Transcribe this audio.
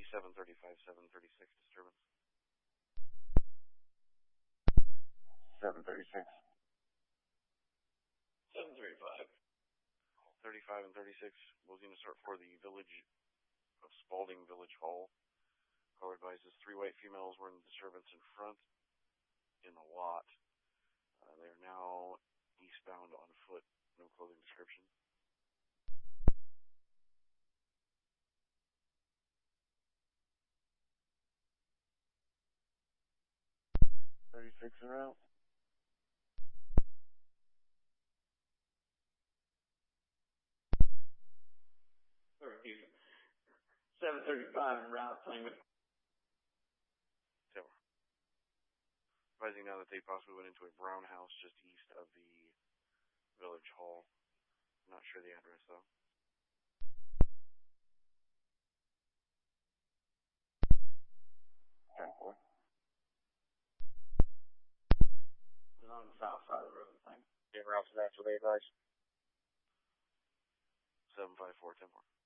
735, 736 disturbance. 736. 735. 35 and 36 was going to start for the village of Spalding Village Hall. Caller advises 3 white females were in disturbance in front in the lot. They are now eastbound on foot. No clothing description. Thirty-six en route. 735 en route, Simon. So, advising now that they possibly went into a brown house just east of the village hall. Not sure the address though. 10-4. It's on the south side of the road, Simon. In route to that, so they advise. 754, 10-4.